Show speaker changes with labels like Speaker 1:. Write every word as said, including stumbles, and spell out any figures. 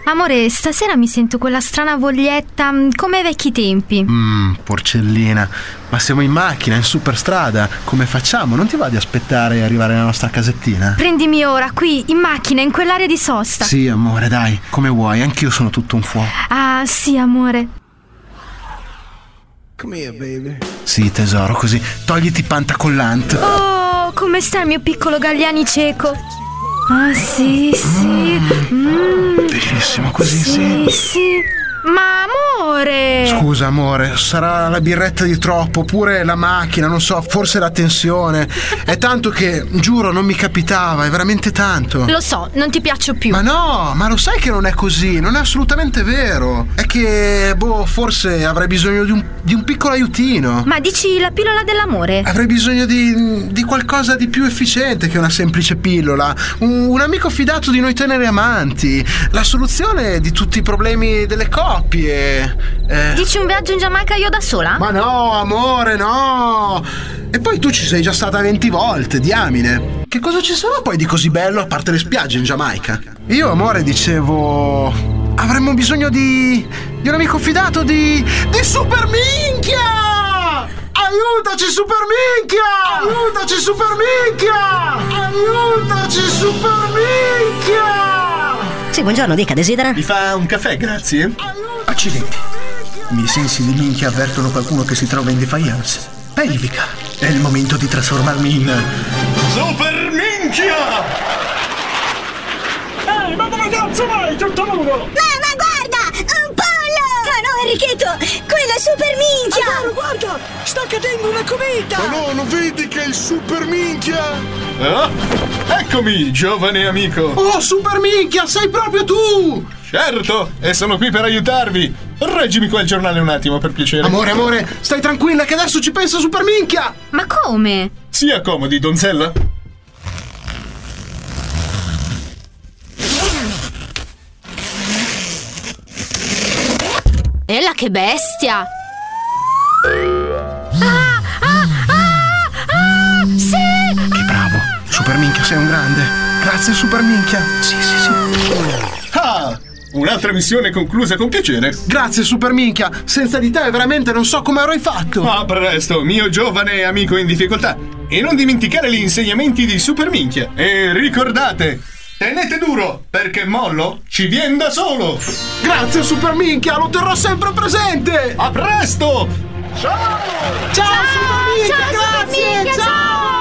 Speaker 1: Amore, stasera mi sento quella strana voglietta, come ai vecchi tempi.
Speaker 2: Mmm, porcellina. Ma siamo in macchina, in superstrada. Come facciamo? Non ti va di aspettare e arrivare nella nostra casettina?
Speaker 1: Prendimi ora, qui, in macchina, in quell'area di sosta.
Speaker 2: Sì, amore, dai, come vuoi. Anch'io sono tutto un fuoco.
Speaker 1: Ah, sì, amore.
Speaker 3: Come here, baby.
Speaker 2: Sì, tesoro, così. Togliti pantacollant.
Speaker 1: Oh, come sta il mio piccolo Galliani cieco? Ah, sì, sì. Mm.
Speaker 2: Bellissimo così,
Speaker 1: sì.
Speaker 2: sì.
Speaker 1: Sì. Ma amore!
Speaker 2: Scusa, amore, sarà la birretta di troppo, oppure la macchina, non so, forse la tensione. È tanto che, giuro, non mi capitava, è veramente tanto.
Speaker 1: Lo so, non ti piaccio più.
Speaker 2: Ma no, ma lo sai che non è così, non è assolutamente vero. È che, boh, forse avrei bisogno di un, di un piccolo aiutino.
Speaker 1: Ma dici la pillola dell'amore?
Speaker 2: Avrei bisogno di, di qualcosa di più efficiente che una semplice pillola. Un, un amico fidato di noi teneri amanti. La soluzione di tutti i problemi delle coppie. Eh.
Speaker 1: Dici un viaggio in Giamaica io da sola?
Speaker 2: Ma no, amore, no. E poi tu ci sei già stata venti volte, diamine. Che cosa ci sarà poi di così bello a parte le spiagge in Giamaica? Io, amore, dicevo... avremmo bisogno di... di un amico fidato di... di super minchia! Aiutaci, super minchia! Aiutaci, super minchia! Aiutaci, super minchia!
Speaker 4: Sì, buongiorno, dica, desidera?
Speaker 2: Mi fa un caffè, grazie. Accidenti. I miei sensi di minchia avvertono qualcuno che si trova in defiance. Pelvica. È il momento di trasformarmi in... super minchia!
Speaker 5: Ehi, ma dove cazzo vai, tutto nudo?
Speaker 6: Mamma, guarda! Un pollo! Ah no, Enrichetto! Quella è super minchia!
Speaker 5: Allora, guarda! Sta cadendo una cometa!
Speaker 7: Ma no, non vedi che è il super minchia?
Speaker 8: Ah, eccomi, giovane amico!
Speaker 2: Oh, super minchia, sei proprio tu!
Speaker 8: Certo, e sono qui per aiutarvi! Reggimi quel giornale un attimo, per piacere.
Speaker 2: Amore, amore, stai tranquilla che adesso ci pensa super minchia!
Speaker 1: Ma come?
Speaker 8: Si accomodi, donzella.
Speaker 1: Ella che bestia! Ah, ah, ah, ah, sì!
Speaker 2: Che bravo! Super minchia, sei un grande! Grazie, super minchia! Sì, sì, sì!
Speaker 8: Ah! Un'altra missione conclusa con piacere.
Speaker 2: Grazie, super minchia! Senza di te veramente non so come avrei fatto!
Speaker 8: A presto, mio giovane amico in difficoltà! E non dimenticare gli insegnamenti di super minchia! E ricordate, tenete duro, perché mollo ci viene da solo!
Speaker 2: Grazie, super minchia! Lo terrò sempre presente!
Speaker 8: A presto!
Speaker 2: Ciao! Ciao, super minchia!
Speaker 1: Ciao,
Speaker 2: Grazie!
Speaker 1: super minchia,
Speaker 2: Ciao!